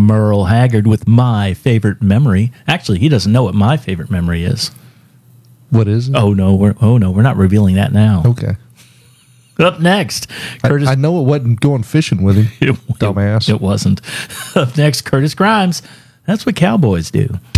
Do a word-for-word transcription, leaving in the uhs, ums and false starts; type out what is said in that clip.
Merle Haggard with My Favorite Memory. Actually, he doesn't know what my favorite memory is. What is it? Oh no, we're oh no, we're not revealing that now. Okay. Up next, Curtis. I, I know it wasn't going fishing with him, it, dumbass. It, it wasn't. Up next, Curtis Grimes. That's what cowboys do.